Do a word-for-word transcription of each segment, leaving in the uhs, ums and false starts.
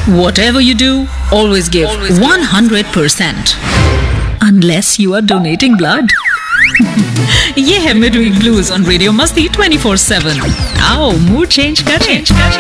Whatever you do, always give Always give. one hundred percent. Unless you are donating blood. ये है Midweek Blues on Radio Masti twenty-four seven. आओ mood change करें.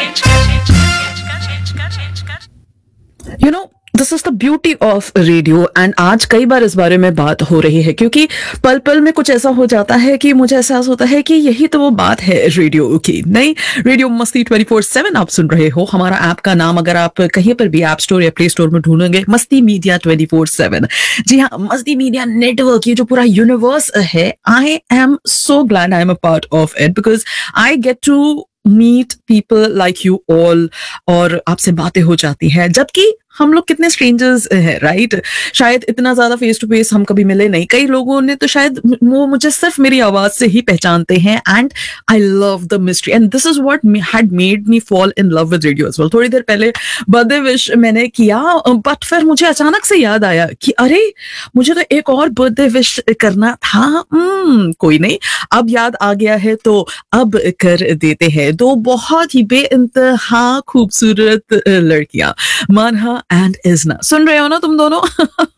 You know, this is the beauty of radio and आज कई बार इस बारे में बात हो रही है क्योंकि पल पल में कुछ ऐसा हो जाता है कि मुझे एहसास होता है कि यही तो वो बात है रेडियो की. नहीं, रेडियो मस्ती ट्वेंटी फोर सेवन आप सुन रहे हो. हमारा ऐप का नाम अगर आप कहीं पर भी ऐप स्टोर या प्ले स्टोर में ढूंढेंगे, मस्ती मीडिया ट्वेंटी फोर सेवन. जी हाँ, मस्ती मीडिया नेटवर्क, ये जो पूरा यूनिवर्स है, I am so glad I am a part of it because I get to meet people like you all और आपसे बातें हो जाती है. जबकि हम लोग कितने स्ट्रेंजर्स हैं, राइट? शायद इतना ज्यादा फेस टू फेस हम कभी मिले नहीं. कई लोगों ने तो शायद वो मुझे सिर्फ मेरी आवाज से ही पहचानते हैं. And I love the mystery and this is what had made me fall in love with radio as well. थोड़ी देर पहले बर्थडे विश मैंने किया, बट फिर मुझे अचानक से याद आया कि अरे मुझे तो एक और बर्थडे विश करना था. hmm, कोई नहीं, अब याद आ गया है तो अब कर देते हैं. दो बहुत ही बेइंतहा खूबसूरत लड़कियां, मानहा एंड इजना. सुन रहे हो ना तुम दोनों?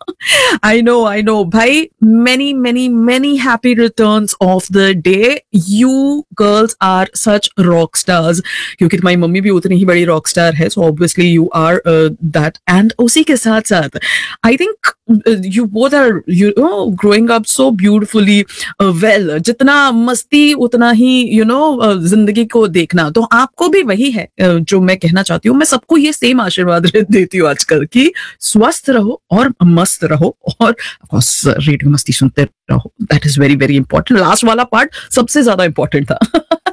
आई नो आई नो भाई. Many many many happy returns of the day. You girls are such rock stars. क्योंकि तुम्हारी मम्मी भी उतनी ही बड़ी रॉक स्टार है, so obviously you are that. And उसी के साथ साथ I think you both are you know growing up so beautifully well. जितना मस्ती उतना ही यू you नो know, जिंदगी को देखना. तो आपको भी वही है uh, जो मैं कहना चाहती हूँ. मैं सबको ये सेम आशीर्वाद देती हूँ आजकल कि स्वस्थ रहो और मस्त रहो और रेडियो मस्ती सुनते रहो. That is very very important. Last वाला पार्ट सबसे ज्यादा इंपॉर्टेंट था.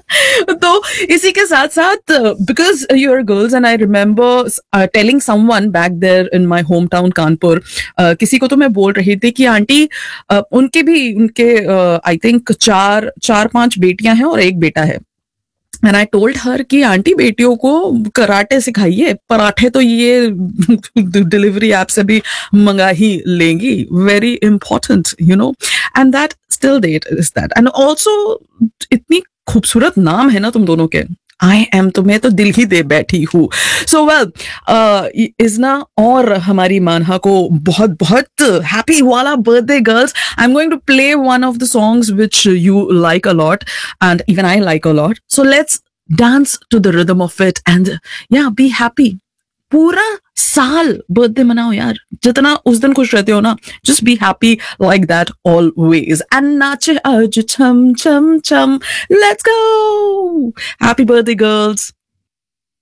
तो इसी के साथ साथ because you are girls and I remember telling someone back there in my home town Kanpur, किसी को तो मैं बोल रही थी कि आंटी uh, उनके भी उनके आई uh, थिंक चार चार पांच बेटियां हैं और एक बेटा है. एंड आई टोल्ड हर कि आंटी बेटियों को कराटे सिखाइए, पराठे तो ये डिलीवरी ऐप से भी मंगा ही लेंगी. Very important you know. And that still date is that. And also इतनी खूबसूरत नाम है ना तुम दोनों के. आई एम तुम्हें तो दिल ही दे बैठी हूँ. सो वेल, इजना और हमारी मानहा को बहुत बहुत हैप्पी वाला birthday girls. I am going to play one of the songs which you like a lot and even I like a lot. So let's dance to the rhythm of it and या be happy. पूरा साल birthday मनाओ यार, जितना उस दिन खुश रहते हो ना, just be happy like that always. And नाचे आज छम छम छम. Let's go. Happy birthday girls.